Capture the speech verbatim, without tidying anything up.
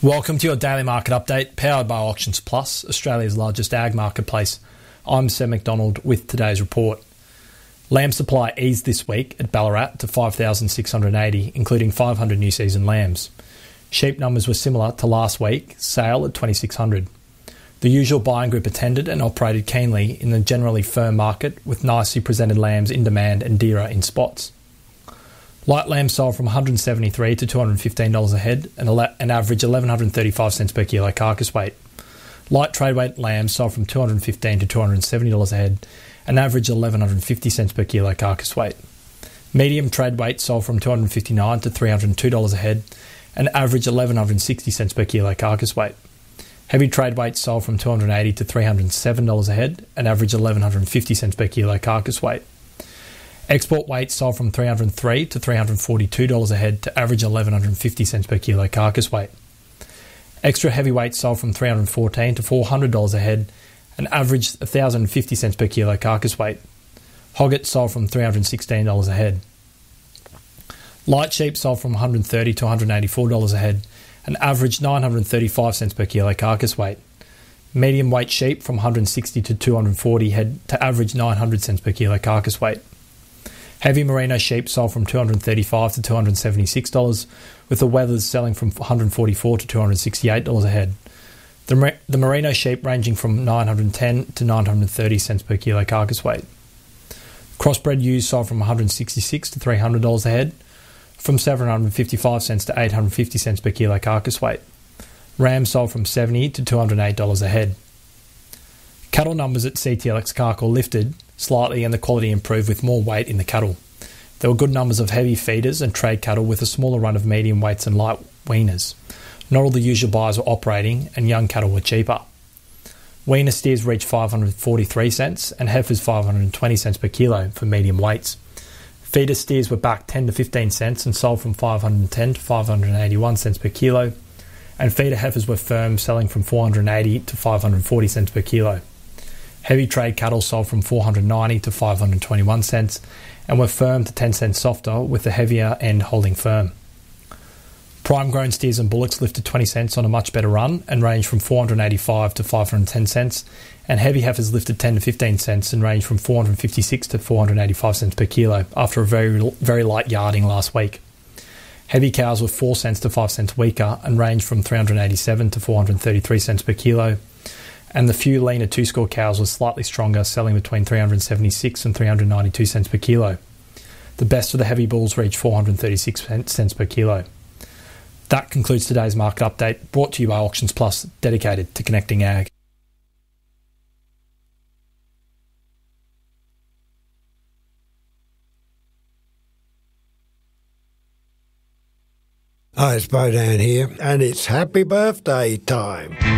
Welcome to your daily market update, powered by Auctions Plus, Australia's largest ag marketplace. I'm Sam McDonald with today's report. Lamb supply eased this week at Ballarat to five thousand six hundred eighty, including five hundred new season lambs. Sheep numbers were similar to last week, sale at twenty-six hundred. The usual buying group attended and operated keenly in the generally firm market, with nicely presented lambs in demand and dearer in spots. Light lambs sold from one hundred seventy-three dollars to two hundred fifteen dollars a head, and an average eleven thirty-five cents per kilo carcass weight. Light trade weight lambs sold from two hundred fifteen dollars to two hundred seventy dollars a head, an average eleven fifty cents per kilo carcass weight. Medium trade weight sold from two hundred fifty-nine dollars to three hundred two dollars a head, an average eleven sixty cents per kilo carcass weight. Heavy trade weight sold from two hundred eighty dollars to three hundred seven dollars a head, an average eleven fifty cents per kilo carcass weight. Export weight sold from three hundred three dollars to three hundred forty-two dollars a head to average eleven fifty cents per kilo carcass weight. Extra heavyweight sold from three hundred fourteen dollars to four hundred dollars a head, an average one thousand fifty cents per kilo carcass weight. Hogget sold from three hundred sixteen dollars a head. Light sheep sold from one hundred thirty dollars to one hundred eighty-four dollars a head, an average nine hundred thirty-five cents per kilo carcass weight. Medium weight sheep from one hundred sixty dollars to two hundred forty dollars head to average nine hundred cents per kilo carcass weight. Heavy merino sheep sold from two hundred thirty-five dollars to two hundred seventy-six dollars, with the Weathers selling from one hundred forty-four dollars to two hundred sixty-eight dollars a head. The, mer- the merino sheep ranging from nine hundred ten dollars to nine hundred thirty cents per kilo carcass weight. Crossbred ewes sold from one hundred sixty-six dollars to three hundred dollars a head, from seven hundred fifty-five cents to eight hundred fifty cents per kilo carcass weight. Rams sold from seventy dollars to two hundred eight dollars a head. Cattle numbers at C T L X Cargill lifted slightly and the quality improved with more weight in the cattle. There were good numbers of heavy feeders and trade cattle with a smaller run of medium weights and light weaners. Not all the usual buyers were operating and young cattle were cheaper. Weaner steers reached five hundred forty-three cents and heifers five hundred twenty cents per kilo for medium weights. Feeder steers were back ten to fifteen cents and sold from five hundred ten to five hundred eighty-one cents per kilo, and feeder heifers were firm, selling from four hundred eighty to five hundred forty cents per kilo. Heavy trade cattle sold from four hundred ninety to five hundred twenty-one cents and were firm to ten cents softer, with the heavier end holding firm. Prime grown steers and bullocks lifted twenty cents on a much better run and ranged from four hundred eighty-five to five hundred ten cents, and heavy heifers lifted ten to fifteen cents and ranged from four hundred fifty-six to four hundred eighty-five cents per kilo after a very very light yarding last week. Heavy cows were four cents to five cents weaker and ranged from three hundred eighty-seven to four hundred thirty-three cents per kilo, and the few leaner two-score cows were slightly stronger, selling between three hundred seventy-six and three hundred ninety-two cents per kilo. The best of the heavy bulls reached four hundred thirty-six cents per kilo. That concludes today's market update, brought to you by Auctions Plus, dedicated to connecting ag. Hi, it's Bodan here, and it's happy birthday time.